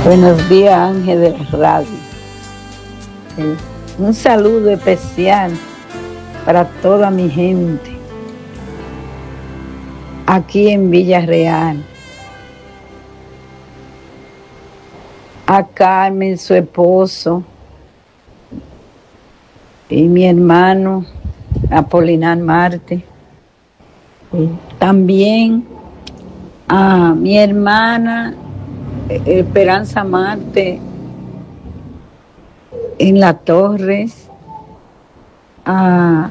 Buenos días, Ángel de Radio. Un saludo especial para toda mi gente aquí en Villarreal. A Carmen, su esposo, y mi hermano Apolinar Marte. También a mi hermana Esperanza Marte en La Torres, a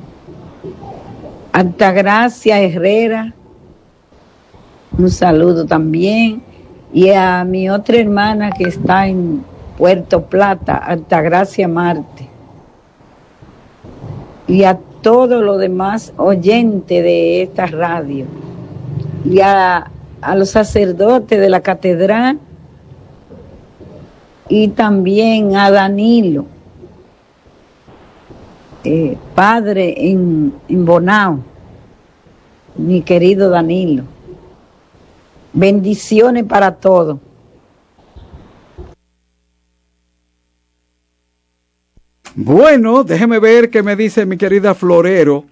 Altagracia Herrera, un saludo también, y a mi otra hermana que está en Puerto Plata, Altagracia Marte, y a todos los demás oyentes de esta radio, y a los sacerdotes de la catedral, y también a Danilo, padre en Bonao, mi querido Danilo. Bendiciones para todos. Bueno, déjeme ver qué me dice mi querida Florero.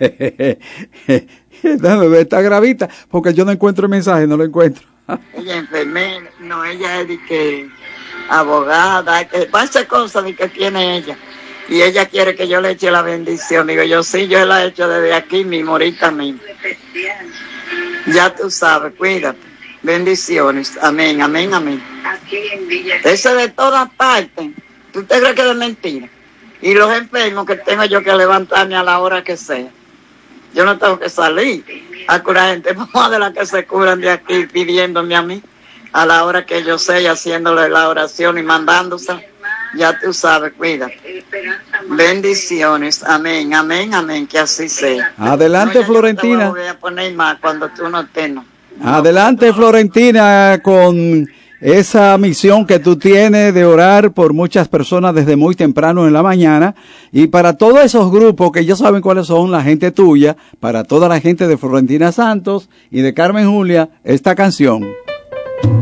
Déjame ver, está gravita, porque yo no encuentro el mensaje, no lo encuentro. Ella es enfermera, no, ella es de que abogada, que pasa cosas de que tiene ella. Y ella quiere que yo le eche la bendición. Digo yo, sí, yo la he hecho desde aquí mismo, ahorita mismo. Ya tú sabes, cuídate. Bendiciones. Amén, amén, amén. Eso de todas partes. ¿Tú te crees que es de mentira? Y los enfermos que tengo yo que levantarme a la hora que sea. Yo no tengo que salir a curar gente. Más de las que se curan de aquí pidiéndome a mí a la hora que yo sé y haciéndole la oración y mandándose. Ya tú sabes, cuídate. Bendiciones. Amén, amén, amén. Que así sea. Adelante, no, Florentina. No te voy a poner más cuando tú no estés, no. Adelante, Florentina, con esa misión que tú tienes de orar por muchas personas desde muy temprano en la mañana, y para todos esos grupos que ya saben cuáles son, la gente tuya, para toda la gente de Florentina Santos y de Carmen Julia, esta canción.